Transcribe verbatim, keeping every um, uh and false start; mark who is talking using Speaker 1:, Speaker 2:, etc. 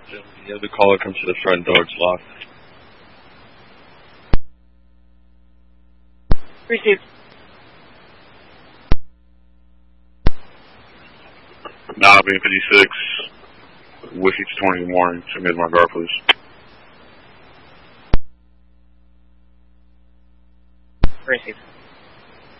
Speaker 1: The other caller comes to the front door, it's locked.
Speaker 2: Received.
Speaker 3: Nah, being fifty-six, Whiskey twenty in the morning, send me to my guard, please.
Speaker 2: Received.